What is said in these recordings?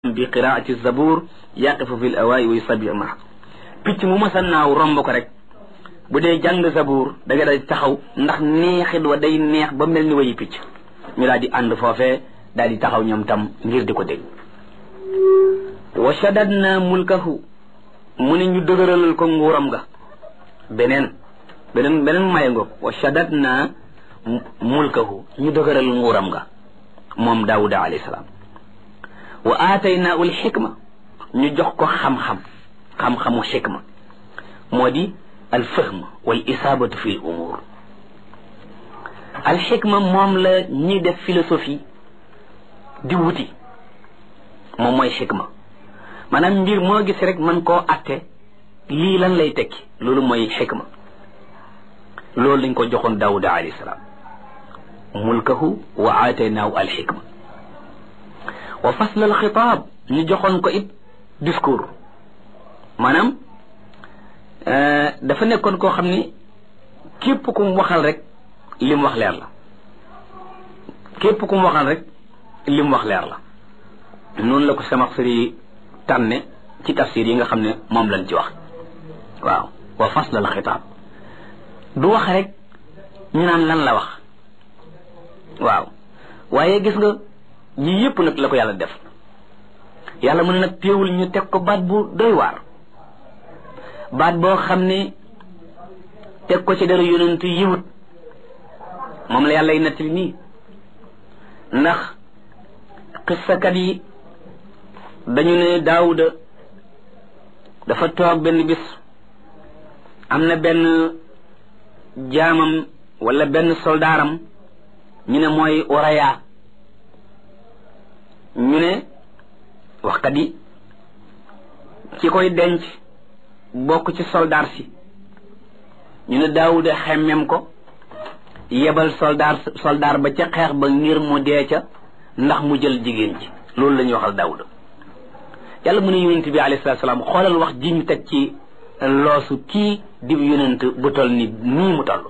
bi qiraati zabur yaqifu fi l awaayi wa yusabbih ma picc mu masa naaw romb ko rek bu dee jàng zabur da nga day taxaw ndax neexit wa day neex ba mel ni wayi picc ñu daal di ànd foofee daal di taxaw ñoom tam ngir di ko dégg. wa shaddadna mulkahu mu ne ñu dëgëralal ko nguuram ga beneen maye ngoog wa shaddadna mulkahu ñu dëgëral nguuram ga moom Daawuda alayhi salaam wa aataynaahu al-xikma ñu jox ko xam-xamu xikma moo di al-fahm wal isaabatu fi l-umuur al-xikma moom la ñiy def philosophie di wuti moom mooy xikma maanaam mbir moo gis rek man koo atte lii lan lay tekki loolu mooy xikma loolu lañ ko joxoon Daawuda alayhi salaam mulkahu wa aataynaahu al-xikma wa fasl al-xitaab ñu joxoon ko it discours maanaam dafa nekkoon koo xam ni képp ku mu waxal rek li mu wax leer la képp ku mu waxal rek li mu wax leer la noonu la ko Samaxsari tànne ci tafsir yi nga xam ne moom lañ ci wax waaw wa fasl al-xitaab du wax rek ñu naan lan la wax waaw waaye gis nga yii yëpp nag la ko yàlla def yàlla mu ne nag téewul ñu teg ko baat bu doy waar baat boo xam ne teg ko ci dara yonentu yiwut moom la yàlla y nettali nii ndax xissakat yi dañu ne Daawuda dafa toog benn bis am na benn jaamam wala benn soldaaram ñu ne mooy Uraya ñu ne waxkat yi ci koy denc bokk ci soldaar si ñu ne Daawuda xemmem ko yebal soldaar ba ca xeex ba ngir mu dee ca ndax mu jël jigéen ji loolu la ñuy waxal Daawuda yàlla mu ne yonent bi alayhi salaatu salaam xoolal wax ji ñu teg ci loosu kii di yonent bu toll nii mu toll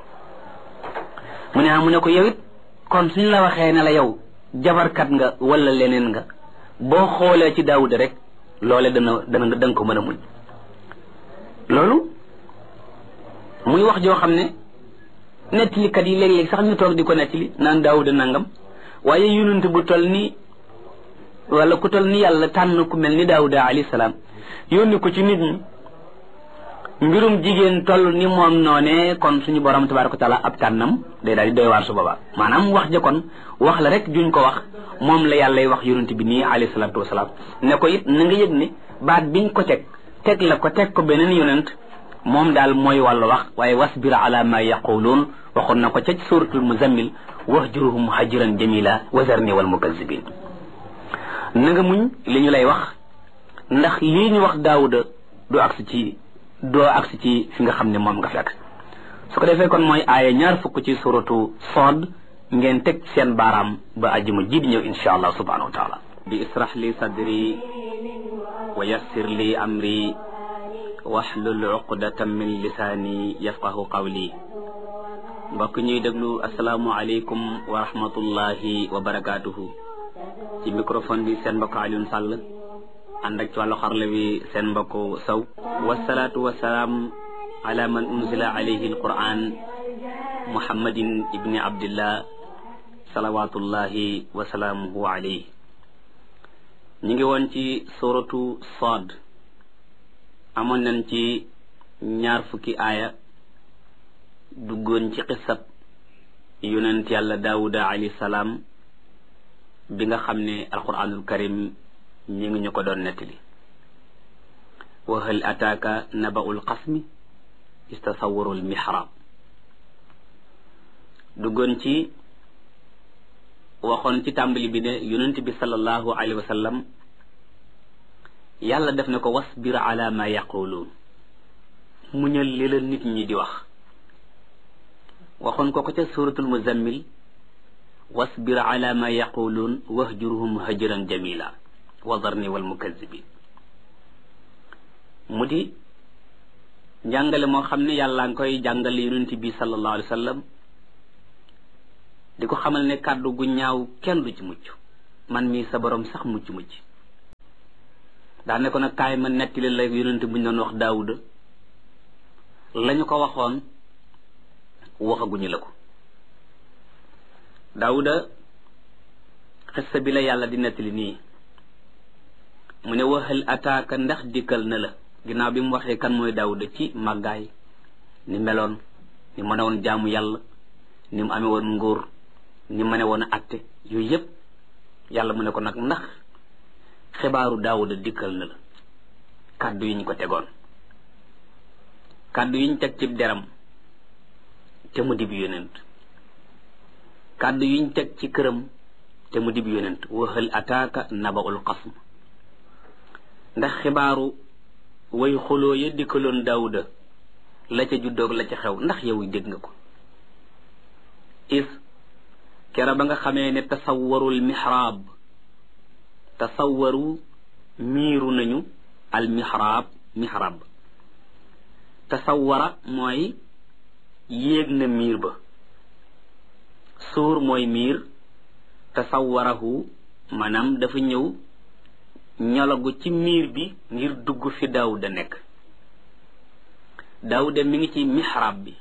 mu ne ko yow it kon suñ la waxee ne la yow jabarkat nga wala leneen nga boo xoolee ci Daawuda rek loole danga ko mën a muñ loolu muy wax joo xam ne nettalikat yi léeg-léeg sax ñu toog di ko nettali naan Daawuda nangam waaye yonent bu toll nii wala ku toll ni yàlla tànn ku mel ni Daawuda alayhi salaam yónni ko ci nit ñi mbirum jigéen toll ni moom noonee kon suñu borom tabaaraka wa taala ab tànnam day daal di doy waar su boobaa maanaam wax ja kon wax la rek juñ ko wax moom la yàllay wax yonent bi nii alayhi salaatu wasalaam ne ko it na nga yëg ne baat biñ ko teg la ko teg ko beneen yonent moom daal mooy wàllu wax waaye wasbir ala ma yaquluun waxoon na ko ca suratul muzammil wahjurhum hajran jamila wazarni wal mukazzibin na nga muñ li ñu lay wax ndax lii ñu wax Daawuda doo agsi ci fi nga xam ne moom nga fi agsi su ko defee kon mooy aaya 20 ci suratu Saad ngeen teg seen baaraam ba ajjuma ji di ñëw insha allah subhanahu wa taala bi israh li sadri wa yassir li amri wahlul uqdatan min lisaani yafqahu qawli mbokk ñuy déglu asalaamu aleykum wa rahmatullahi wa barakaatuhu ci microphone bi seen mbokk Alioune Sall ànd ak ci wàllu xarle bi seen mbokk Sow wasalaatu wasalaam ala man unzila alayhi alquran muhammadin ibni abdillah salawatullahi wa salaamuhu alayhi ñu ngi woon ci suratu Saad amoon nañ ci 20 aaya duggoon ci xisab yonent yàlla Daawuda alayhi salaam bi nga xam ne alquranul karim ñi ngi ñu ko doon nettali wa hal ataaka naba'ul xasmi istasawarul mihrab duggoon ci waxoon ci tàmbali bi ne yonent bi sallallahu alayhi wa sallam yàlla def na ko wasbir ala ma yaquluun muñal li la nit ñi di wax waxoon ko ca suratul muzammil wasbir ala ma yaquluun wahjurhum hajran jamila wa darni wal mukazzibin mu di njàngale moo xam ne yàlla nga koy jàngale yonent bi sallallahu alayhi wa sallam di ko xamal ne kàddu gu ñaaw kenn du ci mucc man mii sa borom sax mucc daa ne ko nag kaay ma nettali la yonent bu ñu doon wax Daawuda lañu ko waxoon waxaguñu la ko. Daawuda xissa bi la yàlla di nettali nii mu ne waxal ataaka ndax dikkal na la ginnaaw bi mu waxee kan mooy Daawuda ci màggaay ni meloon ni mën a woon jaamu yàlla ni mu amee woon nguur ni mën a woon a atte yooyu yëpp yàlla mu ne ko nag ndax xibaaru Daawuda dikkal na la kàddu yi ñu ko tegoon kàddu yi ñu teg ci deram te mu dib yonent kàddu yi ñu teg ci këram te mu dib yonent waxal ataaka nabaul xasm ndax xibaaru way xuloo ya dikkaloon Daawuda la ca juddoog la ca xew ndax yow dégg nga ko is kera ba nga xamee ne tasawwarul mihraab tasawwaru miiru nañu al mihraab tasawwara mooy yéeg na miir ba suur mooy miir tasawwarahu maanaam dafa ñëw ñolagu ci miir bi ngir dugg fi Daawuda nekk Daawuda mi ngi ci mihraab bi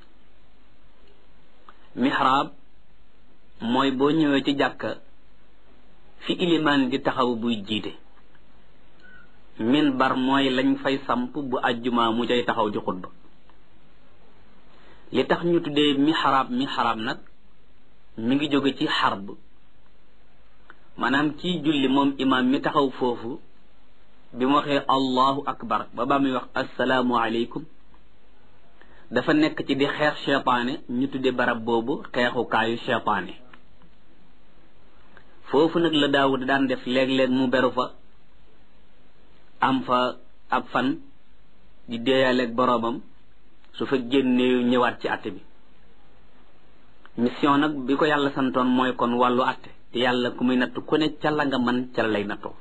mihraab mooy boo ñëwee ci jàkka fi ilimaan di taxaw buy jiite minbar mooy lañ fay samp bu àjjuma mu cay taxaw di xutba li tax ñu tuddee mihraab nag mi ngi jóge ci xarb maanaam kii julli moom imaam mi taxaw foofu bi mu waxee allahu akbar ba muy wax assalaamu aleykum dafa nekk ci di xeex cheytaane ñu tuddee barab boobu xeexukaayu cheytaane foofu nag la Daawuda daan def léeg-léeg mu beru fa am fa ab fan di déeyaleeg boroomam su fa génnee ñëwaat ci àtte bi mission nag bi ko yàlla santoon mooy kon wàllu àtte te yàlla ku muy natt ku ne ca la nga man ca la lay nattoo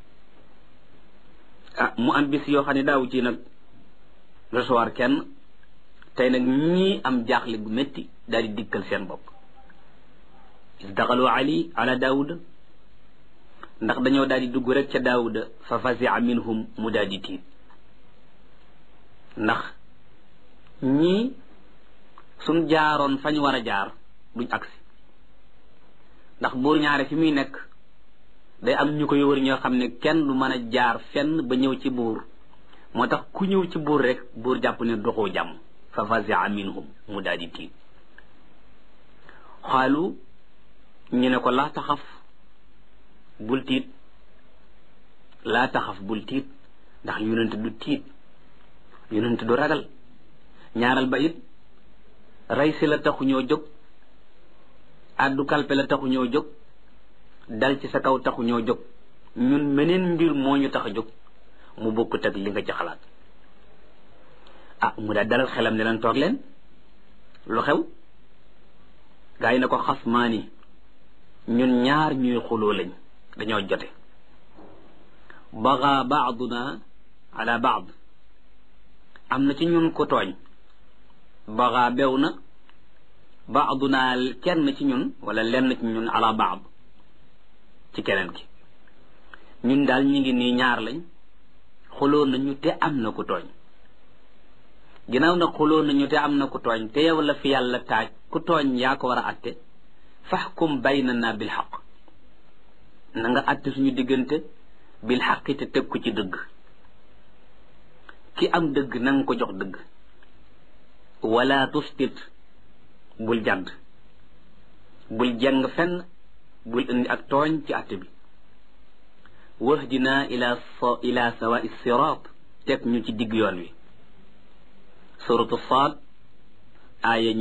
mu am bis yoo xam ne daawu ci nag recevoir kenn tey nag ñii am jaaxle gu métti daal di dikkal seen bopp is daxalu ala Daawuda ndax dañoo daal di dugg rek ca Daawuda fa fazi'a minhum mu daal di tiit ndax ñii suñ jaaroon fañ war a jaar duñ agsi ndax buur ñaare fi muy nekk day am ñu koy wër ñoo xam ne kenn du mën a jaar fenn ba ñëw ci buur moo tax ku ñëw ci buur rek buur jàpp ne doxoo jàmm fa fazi'a minhum mu daal di tiit xaalu ñu ne ko laa taxaf bul tiit laa taxaf bul tiit ndax yonent du tiit yonent du ragal ñaaral ba it rey si la taxu ñoo jóg addu kalpe la taxu ñoo jóg dal ci sa kaw taxu ñoo jóg ñun meneen mbir moo ñu tax a jóg mu bokkut ak li nga ci xalaat mu daal dalal xelam ne leen toog leen lu xew gaa yi na ko xasmaani ñun ñaar ñuy xuloo lañ dañoo jote baga baaduna ala baad am na ci ñun ko tooñ baga bew na baaduna kenn ci ñun wala lenn ci ñun ala baad ci keneen ki ñun daal ñu ngi nii ñaar lañ xuloo nañu te am na ku tooñ ginnaaw na xuloo nañu te am na ku tooñ te yow la fi yàlla taaj ku tooñ yaa ko war a atte faxkum baynana bil xaq na nga atte suñu diggante bil xaqi te teg ko ci dëgg ki am dëgg na nga ko jox dëgg wala tustit bul jàdd bul jeng fenn bul indi ak tooñ ci atte bi wahdina ila sawa sirat teg ñu ci digg yoon wi suratu Saad aaya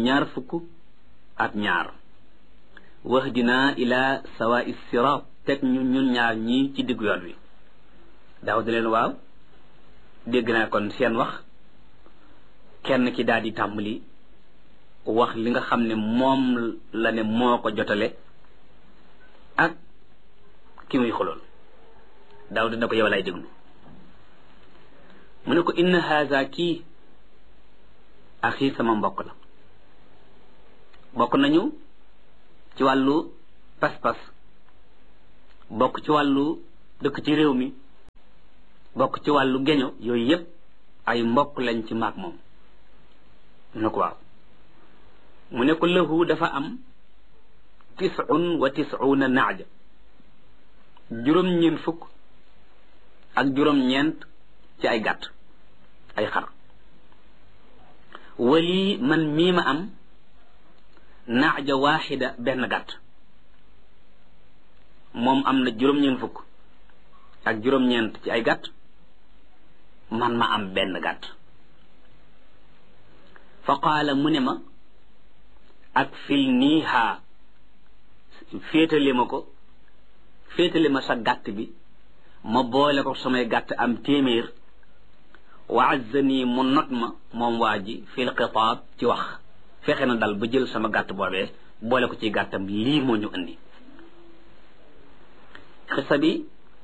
22 wahdina ila sawa sirat teg ñu ñun ñaar ñii ci digg yoon wi daaw di leen waaw dégg naa kon seen wax kenn ki daal di tàmbali wax li nga xam ne moom la ne moo ko jotale ak ki muy xulool daaw dina ko yow lay déglu mu ne ko inna haza kii axi sama mbokk la bokk nañu ci wàllu pas-pas bokk ci wàllu dëkk ci réew mi bokk ci wàllu geño yooyu yëpp ay mbokk lañ ci maag moom mu ne ko waaw mu ne ko lahu dafa am 99 naaja juróom-ñeent fukk ak juróom-ñeent ci ay gàtt ay xar wali man mii ma am naaja waaxida benn gàtt moom am na juróom-ñeent fukk ak juróom-ñeent ci ay gàtt man ma am benn gàtt fa qaala mu ne ma ak fil niiha féetale ma sa gàtt bi ma boole ko samay gàtt am téeméer wa azzani mu not ma moom waa ji fil xitaab ci wax fexe na dal ba jël sama gàtt boobee boole ko ci gàttam lii moo ñu indi xisa bi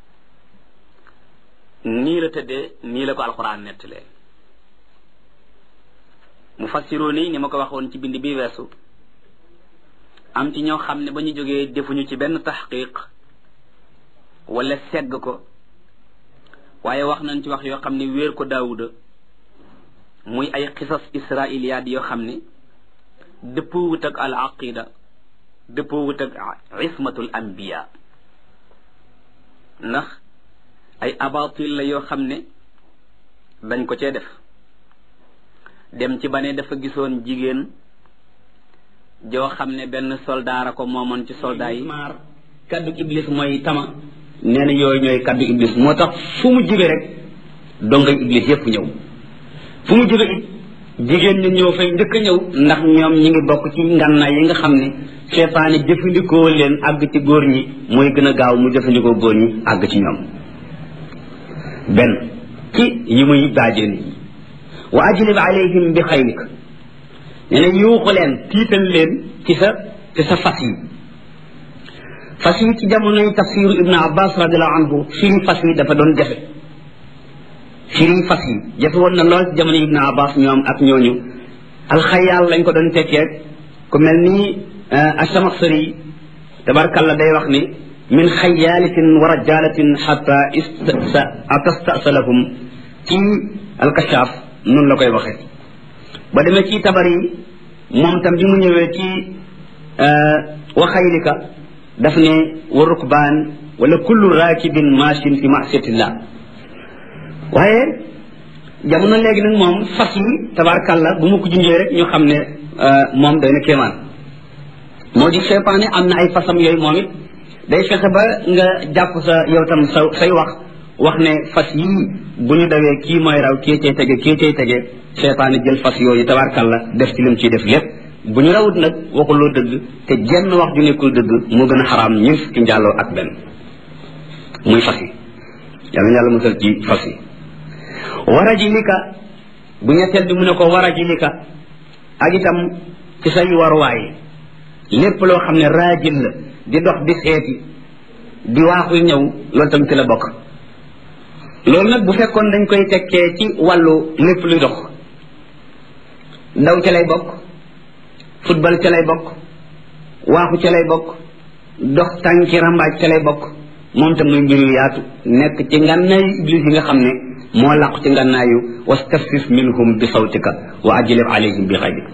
nii la tëddee nii la ko alxuraan nettalee mu fassiroo ni ma ko waxoon ci bind bi weesu am ci ñoo xam ne ba ñu jógee defuñu ci benn taxqiq wala segg ko waaye wax nañ ci wax yoo xam ne wéer ko daawuda muy ay xisas israiliyaat yoo xam ne dëppoo wut ak al aqida dëppoo wut ak ismatul anbiya ndax ay abatil la yoo xam ne dañ ko cee def dem ci ba ne dafa gisoon jigéen joo xam ne benn soldaara ko moomoon ci soldat yi kaddu iblis mooy tama nee na yooyu ñooy kaddu iblis moo tax fu mu jóge rek donga iblis yépp ñëw fu mu jóge it jigéen ñi ñëw fay njëkk a ñëw ndax ñoom ñi ngi bokk ci ngànnaay yi nga xam ne seytaane jëfandikoo leen àgg ci góor ñi mooy gën a gaaw mu jëfandikoo góor ñi àgg ci ñoom benn ci yi muy daajee nit ñi wa ajlib alayhim bi xaylik nee na yuuxu leen tiital leen ci sa fas yi ci jamonoy tafsiru ibnu abbas radiallahu anhu firi fas yi dafa doon jafe firi fas yi jafe woon na lool ci jamono ibnu abbas ñoom ak ñooñu alxayaal lañ ko doon tekkee ku mel ni asamaxsari tabarkalla day wax ni min xayaalatin wa rajalatin xata tastasalahum ci alkashaaf noonu la koy waxee ba demee ci tabar yi moom tam bi mu ñëwee ci wa xaylika daf ne wa rukbaan wala kullu raakibin maashin fi masiyatillah waaye jamono léegi nag moom fas yi tabarkalla bu ma ko junjee rek ñu xam ne moom day na kéemaan moo di seytaane am na ay fasam yooyu moom it day fexe ba nga jàpp sa yow tam say wax ne fas yii bu ñu dawee kii mooy raw kii cay tege seytaane jël fas yooyu tabarkalla def ci lim ciy def lépp bu ñu rawut nag waxuloo dëgg te jenn wax ju nekkul dëgg moo gën a xaraam ñun fukki njàlloo ak benn muy fas yi yàlla na yàlla musal ci fas yi warajilika bu ñetteel bi mu ne ko warajilika ak itam ci say waruwaay lépp loo xam ne raajil la di dox di seeti di waaxul ñëw loolu tam ci la bokk loolu nag bu fekkoon dañ koy tekkee ci wàllu lépp luy dox daw ca lay bokk football ca lay bokk waaxu ca lay bokk dox tànki rambaaj ca lay bokk moom tam muy mbir yu yaatu nekk ci ngànnaayu iblis yi nga xam ne moo làqu ci ngànnaayu wastafsif minhum bi sawtika wa ajlib alayhim bi xaybik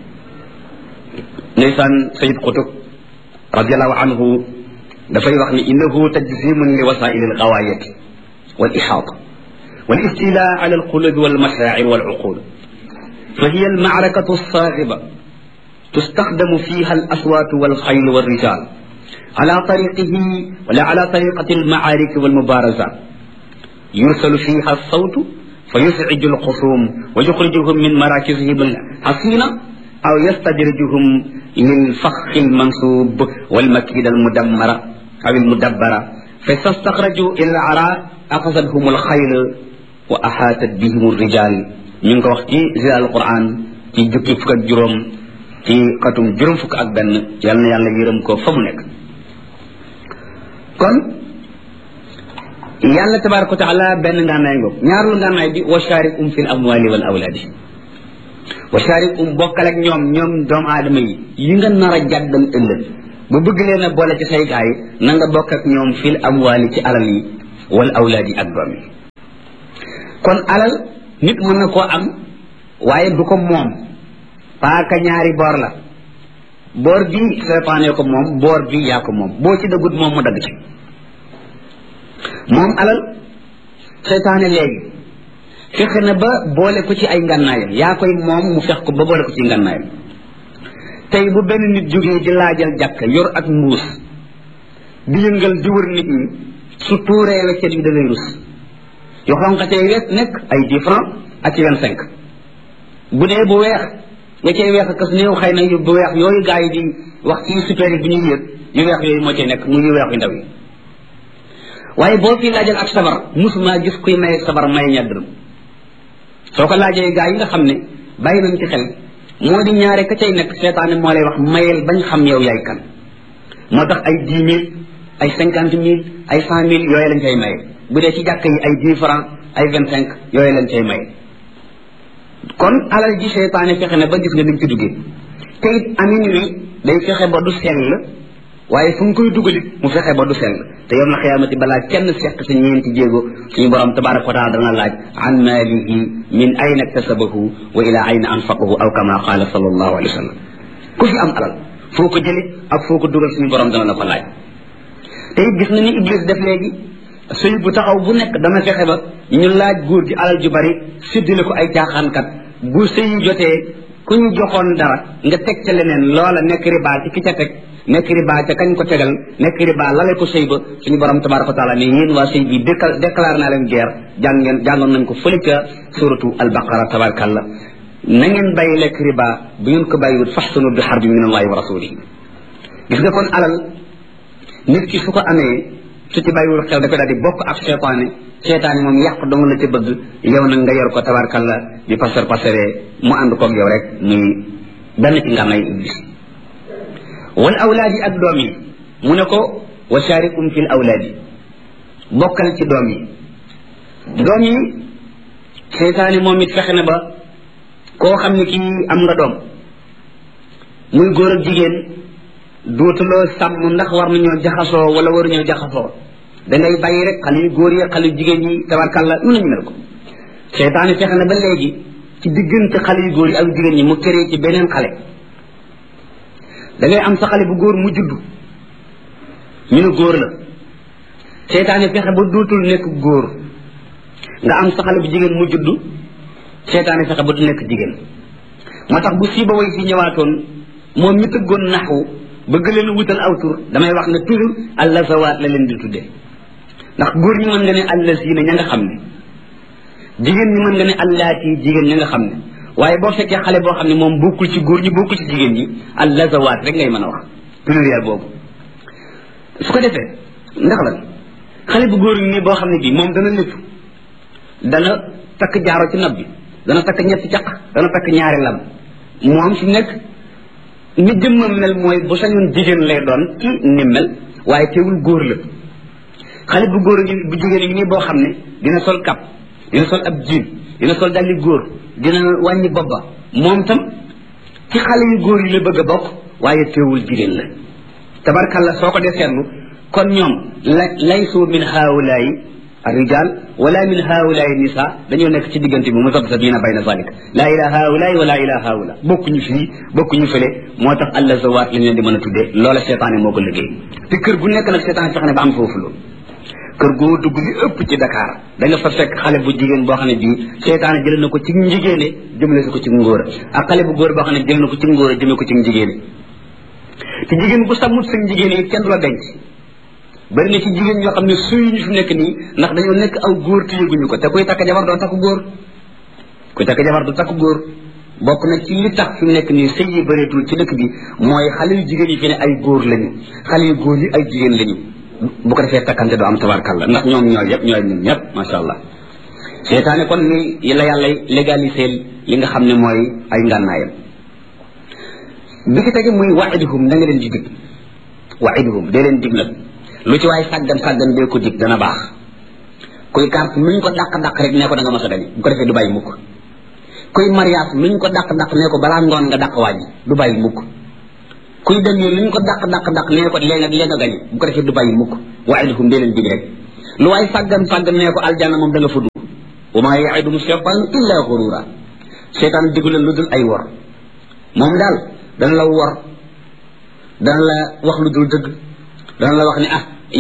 ndeysaan sayid qutub radiallahu anhu dafay wax ni innahu tajzimun li wasaili algawaayati wal ihaata wal istila ala alqulubi wal mashaacir wal uqul fa hiya almacrakatu alsaaxiba تستخدم فيها الأصوات والخيل والرجال على طريقه ولا على طريقة المعارك والمبارزات يرسل فيها الصوت فيزعج الخصوم ويخرجهم من مراكزهم الحصينة أو يستدرجهم للفخ المنصوب والمكيدة المدمرة أو المدبرة فاستخرجوا إلى العراء أخذتهم الخيل وأحاطت بهم الرجال من وقت زي القرآن في جكي فك جروم ci xatum juróom fukk ak benn yal na yàlla yërëm ko fa mu nekk kon yàlla tabaraka wa taala benn ngànnaay ngoog ñaarlu ngànnaay bi wa sharikum fil amwali wal awlaadi wa sharikum bokkal ak ñoom doomu aadama yi nga nar a jàddal ëllëg bu bëgg leen a boole ci say gaay na nga bokk ak ñoom fil amwali ci alal yi wal awlaadi ak doom yi kon alal nit mën na koo am waaye du ko moom paaka ñaari boor la boor bi seytaane ko moom boor bi yaa ko moom boo ci dëggut moom mu dagg ci moom alal seytaane léegi fexe na ba boole ko ci ay ngànnaayam yaa koy moom mu fex ko ba boole ko ci ngànnaayam tey bu benn nit jógee di laajal jàkk yor ak mbuus di yëngal di wër nit ñi su tuuree weccet yi da ngay rus yoo xam nga cay wees nekk ay 10 francs ak ci 25 bu dee bu weex nga cay weex kas néew xëy na yu bu weex yooyu gars yi di wax ci super yi bi ñuy yëg yu weex yooyu moo cay nekk muy yu weex yu ndaw yi waaye boo fi laajal ak sabar musuma gis kuy maye sabar may ñaar dërëm soo ko laajee gars yi nga xam ne bàyyi nañ ci xel moo di ñaare ka cay nekk seetaane moo lay wax mayel bañ xam yow yaay kan moo tax ay 10 000 ay 50 000 ay 100 000 yooyu lañ cay maye bu dee ci jàkk yi ay 10 francs ay 25 yooyu lañ cay maye kon alal ji seetaane fexe na ba gis nga ni mu ci duggee te it amin wi day fexe ba du sell waaye fu mu koy dugalit mu fexe ba du sell te yow na xiyaamati balaa kenn seq sa ñeenti jéego suñu borom tabaraka wa taala dana laaj an maalihi min ayna iktasabahu wa ila ayna anfaqahu aw kama qaala sallallahu alayhi wa sallam ku fi am alal foo ko jëlit ak foo ko dugal suñu borom dana la ko laaj te it gis na ni iblis def léegi sëy bu taxaw bu nekk dana fexe ba ñu laaj góor gi alal ju bari séddale ko ay caaxaankat bu sëy jotee ku ñu joxoon dara nga teg ca leneen loola nekk riba ci ki ca teg nekk riba ca kañ ko tegal nekk riba lale ko sëy ba suñu borom tabaraka wa taala ne yéen waa sëy bi déclaré naa leen guerre jàngoon nañ ko fële ca suratu albaqara tabarakallah na ngeen bàyyi lekk riba bu ngeen ko bàyyiwut faxsanu bi xarbi min allahi wa rasulihi gis nga kon alal nit ki su ko amee su ci bàyyiwul xel da koy daal di bokk ak seetaane moom yàq dong la ca bëgg yow nag nga yor ko tabarakallah di passer mu ànd koog yow rek muy benn ci ngànnay iblis wal awlaadi ak doom yi mu ne ko wa sharikum fil awlaadi bokkal ci doom yi seytaane moom it fexe na ba koo xam ne kii am nga doom muy góor ak jigéen duutuloo sàmm ndax war nañoo jaxasoo wala waruñoo jaxasoo dangay bàyyi rek xale yu góor yi xale yu jigéen yi tabarkàlla nu nañu mel ko seytaane fexe na ba léegi ci diggante xale yu góor yi ak jigéen ñi mu créé ci beneen xale da ngay am sa xale bu góor mu judd ñu ne góor la seytaane fexe ba dootul nekk góor nga am sa xale bu jigéen mu judd seytaane fexe ba du nekk jigéen moo tax bu siiba way fi ñëwaatoon moom mi tëggoon naxwu bëgg leen wutal aw tur damay wax ne toujours allazawaat la leen di tuddee ndax góor ñi mën nga ne allazina ña nga xam ne jigéen ñi mën nga ne allaati jigéen ña nga xam ne waaye boo fekkee xale boo xam ne moom bokkul ci góor ñi bokkul ci jigéen ñi allazawaat rek ngay mën a wax pluriel boobu su ko defee ndax la xale bu góor nii boo xam ne bii moom dana lépp dana takk jaaro ci nopp bi dana takk ñetti caq dana takk ñaari lam moom fi nekk ni jëmmam mel mooy bu sañoon jigéen lay doon ci ni mel waaye teewul góor la xale bu góor ngi bu jigéen ngi nii boo xam ne dina sol kap dina sol ab jiin dina sol dalli góor dina wàññi bobba moom tam ci xale yu góor yi la bëgg a bokk waaye teewul jigéen la tabarkalla soo ko dee seetlu kon ñoom laysu min haulayi الرجال ولا من هؤلاء النساء dañoo nekk ci diggante bi muzabzabina bayna zalik la ila haulaay wala ila haula bokkuñu fii bokkuñu fële moo tax allah zawaat lañ leen di mën a tuddee loola seetaane moo ko liggéey te kër gu nekk nag seetaane fexe ne ba am foofu loolu kër goo dugg li ëpp ci Dakar da nga fa fekk xale bu jigéen boo xam ne bii seetaane jël na ko ci njigéene jëmale ko ci ngóora ak xale bu góor boo xam ne jël na ko ci ngóora jëmale ko ci njigéene te jigéen bu sàmmut sa njigéene yi kenn du la denc bari na ci jigéen ñoo xam ne suy ñu fi nekk nii ndax dañoo nekk aw góor te yëguñu ko te kuy takk jabar doo takk góor kuy takk jabar du takk góor bokk na ci li tax fi mu nekk nii sëy yi bëreetul ci dëkk bi mooy xale yu jigéen yi fi ne ay góor lañu xale yu góor yi ay jigéen lañu bu ko defee takkante doo am tabarkalla ndax ñoom ñooy yëpp ñooy ñun ñëpp macha allah seetaane kon ni la yàlla légalisé li nga xam ne mooy ay ngànnaayam bi ci tege muy waiduhum da nga leen di dig waiduhum dee leen dig nag lu ci waaye sàggan dee ko dig dana baax kuy carte luñ ko dàq rek nee ko da nga mas a dañ bu ko defee du bàyyi mukk kuy mariage luñ ko dàq nee ko balaa ngoon nga dàq waaj du bàyyi mukk kuy dem yi luñ ko dàq nee ko léegi nga gañe bu ko defee du bàyyi mukk waiduhum dee leen dig rek lu waaye sàggan nee ko aljanna moom da nga fa dugg wa maa ya'iduhum shaytaanu illa ghurura seytaan diggu leen lu dul ay wor moom daal dana la wor dana la wax lu dul dëgg dana la wax ne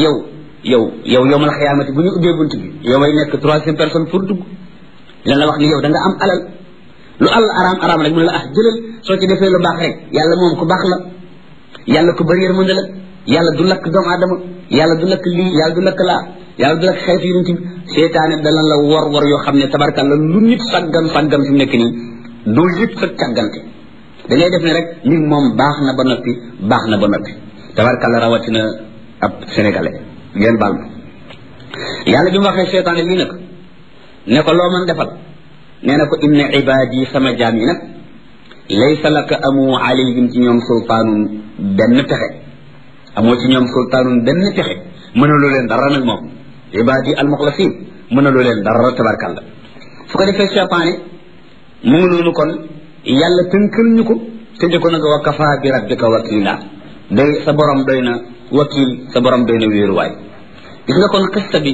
yow yawmal xiyaamati bu ñu ubbee bunt bi yow may nekk troisième personne pour dugg dana la wax ni yow da nga am alal lu àll araam rek mu ne la jëlal soo ci defee lu baax rek yàlla moom ku baax la yàlla ku bëri yërmande la yàlla du lakk doomu aadama yàlla du lakk lii yàlla du lakk laa yàlla du lakk xeetu yu nit seytaane dana la wor yoo xam ne tabarkalla lu nit sàggam fi mu nekk nii doo yëg sa càggante da ngay def ne rek nit moom baax na ba noppi tabarkalla rawatina ab sénégalais ngeen baal ma yàlla bi mu waxee seytaane lii nag ne ko loo mën defal nee na ko inna ibaadi sama jaam yi nag laysa laka amu alayhim ci ñoom sultaanun benn pexe amoo ci ñoom sultaanun benn pexe mënaloo leen dara nag moom ibaadi almuxlasin mënaloo leen dara tabarkalla su ko defee seytaane mu ngi noonu kon yàlla tënkal ñu ko tëje ko nag wa kafaa bi rabbika wakila doy sa borom doy na wakil sa borom doy na wéeruwaay gis nga kon xista bi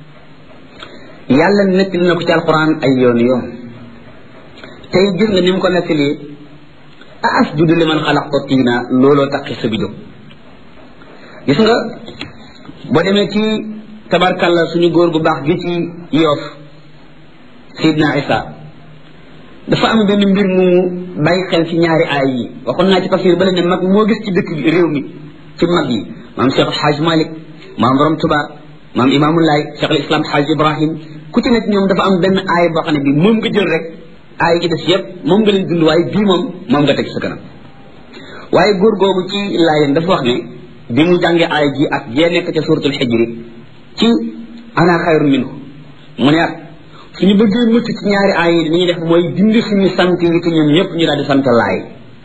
yàlla nekk na ko ci alquran ay yoon tey gis nga ni mu ko nettali asjudu liman xalaqta tiina looloo tax xista bi jóg gis nga boo demee ci tabarkalla suñu góor gu baax gi ci Yoof Sidna Isa dafa am benn mbir mu bàyyi xel ci ñaari aay yi waxoon naa ci tafsir ba ne mag moo gis ci dëkk bi réew mi ci mag yi maam Cheikh Alhaaj Malik maam Borom Tuba maam Imaamulaay Cheikh al Islam Alhaaj Ibrahim ku ci nekk ñoom dafa am benn aay boo xam ne bi moom nga jël rek aay gi des yëpp moom nga leen dund waaye bii moom nga teg sa kanam waaye góor googu ci laayeen dafa wax ne bi mu jàngee aay ji ak jee nekk ca suratul Hijri ci ana xayru minhu mu ne suñu bëggee mucc ci ñaari aay yi li ñuy def mooy dindi suñu sant yi te ñoom ñëpp ñu daal di sant laay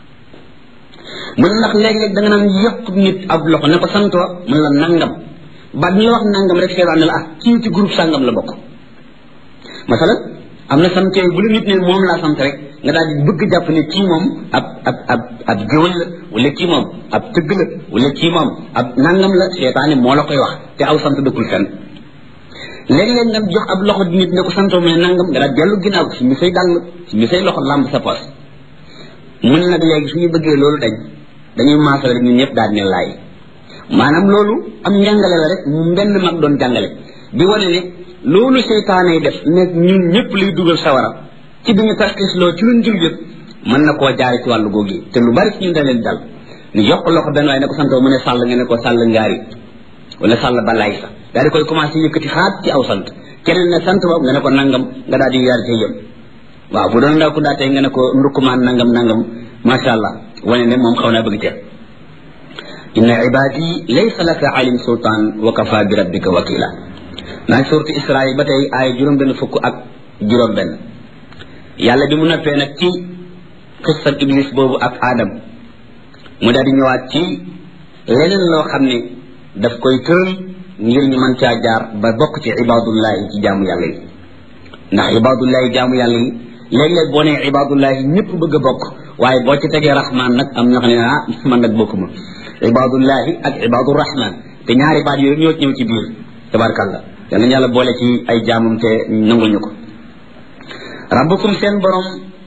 mu ne ndax léeg-léeg da nga naan yëpp nit ab loxo ne ko santoo mu ne la nangam baat ñu la wax nangam rek seetaan ne la kii ci groupe sàngam la bokk masalan am na sant yooyu bu la nit ne moom laa sant rek nga daal di bëgg jàpp ne kii moom ab géwël la wala kii moom ab tëgg la wala kii moom ab nangam la seetaane moo la koy wax te aw sant dëkkul fenn léeg-léeg nga jox ab loxo nit ne ko santoo mu ne nangam nga daal dellu ginnaaw si mi say dàll si mi say loxo làmb sa poos mun nag léegi suñu bëggee loolu dañuy maasal rek ñun ñëpp daal ne laay maanaam loolu am njàngale la rek mu benn mag doon jàngale di wane ne loolu seytaane def ne ñun ñëpp liy dugal sawara ci bi ñu tarxisloo ci luñ jul yëpp mën na koo jaare ci wàllu googu te lu bari ci ñun da leen dal ni yokk loxo benn waaye ne ko santoo mu ne sàll nga ne ko sàll ngaari wala sàll balaay sa daal di koy commencé yëkkati xaat ci aw sant keneen ne sant boobu nga ne ko nangam nga daal di yaar ci yëm waaw bu doon ndaw ku daa tey nga ne ko ndukkumaan nangam masha Allah wane ne moom xaw naa bëgg teer inna ibadi laysa laka alim sultan wa kafa bi rabbika wakila naa suurtu Israil ba tey ay juróom-benn fukk ak juróom-benn yàlla bi mu noppee nag ci xissab iblis boobu ak Adam mu daal di ñëwaat ci leneen loo xam ne daf koy tëral ngir ñu mën caa jaar ba bokk ci ibadullahi ci jaamu yàlla yi ndax ibadullahi jaamu yàlla yi léeg-léeg boo nee ibadullahi ñëpp bëgg a bokk waaye boo ci tegee rahman nag am ñoo xam ne man nag bokkuma ibadullahi ak ibadurrahman te ñaari baat yooyu ñoo ñëw ci biir tabarkallah yal nañu yàlla boole ci ay jaamum te nangul ñu ko rabbukum seen borom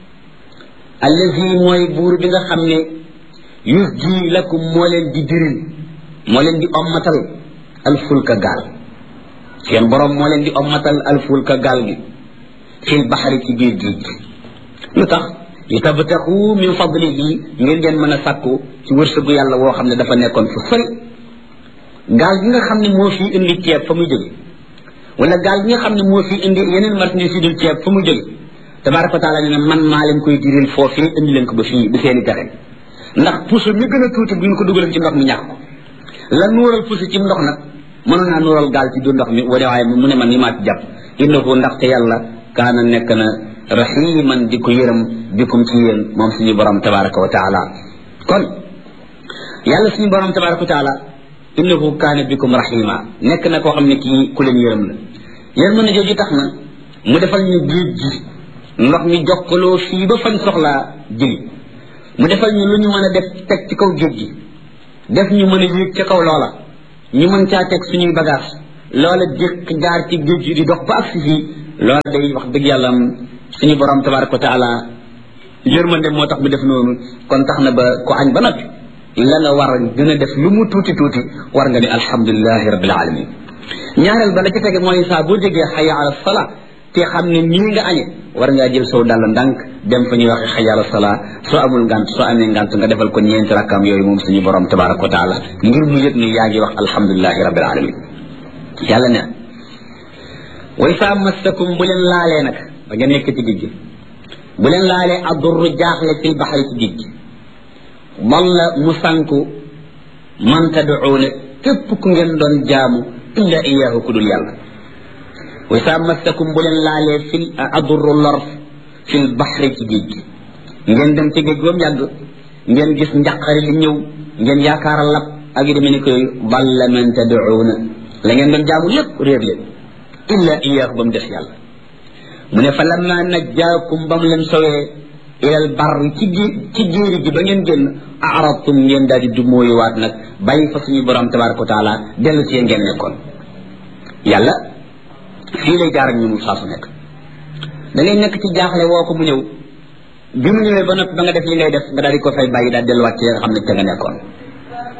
allazi mooy buur bi nga xam ne yusji lakum moo leen di diril moo leen di ommatal alfulka gaal seen borom moo leen di ommatal alfulka gaal gi fil baxari ci biir géej gi lu tax li tabtaxu min fadlihi ngir ngeen mën a sàkku ci wërsëgu yàlla woo xam ne dafa nekkoon fu sori gaal gi nga xam ne moo fi indi ceeb fa muy jóge wala gaal gi nga xam ne moo fi indi yeneen marchandise yu dul ceeb fa muy jóge tabaraka wa taala ne man maa leen koy diril foofii indi leen ko ba fii bi seeni pexe ndax puso mi gën a tuuti bu ñu ko dugalee ci ndox mi ñàkk ko la nuural puso ci ndox nag mënoon naa nuural gaal ci biir ndox mi wane waaye mu ne man ni maa ci jàpp innahu ndaxte yàlla kaana nekk na rahiman di ko yërëm bikum ci yéen moom suñu borom tabaraka wa taala kon yàlla suñu borom tabaraka wa taala innahu kaana bikum rahima nekk na koo xam ne kii ku leen yërëm la yërëm na jooju tax na mu defal ñu géej gi ndox mi jokkaloo fii ba fañ soxlaa jëli mu defal ñu lu ñu mën a def teg ci kaw géej gi def ñu mën a yéeg ca kaw loola ñu mën caa teg suñuy bagage loola jëkk jaar ci géej gi di dox ba agsi fii loolu day wax dëgg yàlla suñu borom tabaraka wa taala yërmande moo tax mu def noonu kon tax na ba ku añ ba noppi la nga war a gën a def lu mu tuuti tuuti war nga ni alhamdulilahi rabbil alamin ñaareel ba la ci tege mooy saa boo déggee xaya ala salaa te xam ne nii nga añe war ngaa jël sow dàll ndànk dem fa ñuy waxe xaya ala salaa soo amul ngant soo amee ngant nga defal ko ñeenti rakkaam yooyu moom suñu borom tabaraka wa taala ngir mu yëg ni yaa ngi wax alhamdulilahi rabbil alamin yàlla ne way saa massakum bu leen laalee nag ba nga nekk ci géej gi bu leen laalee addurru jaaxle fil baxri ci géej gi dalla mu sànku man tad'uuna képp ku ngeen doon jaamu illa iyaahu ku dul yàlla wa saa massakum bu leen laalee fil addurru lor fil baxri ci géej gi ngeen dem ci géej ba mu yàgg ngeen gis njaqari li ñëw ngeen yaakaar a lab ak yu demee ni koy dalla man tad'uuna la ngeen doon jaamu lépp réer leen illa iyaahu ba mu des yàlla mu ne fa lamma najjaakum ba mu leen sowee ilal barri ci jéeri gi ba ngeen génn aradtum ngeen daal di du mooyuwaat nag bàyyi fa suñu borom tabaraka wa taala dellu ci ngeen nekkoon yàlla fii lay jaar ak ñun saa su nekk da ngay nekk ci jaaxle woo ko mu ñëw bi mu ñëwee ba noppi ba nga def li ngay def nga daal di ko fay bàyyi daal delluwaat ci nga xam ne te nga nekkoon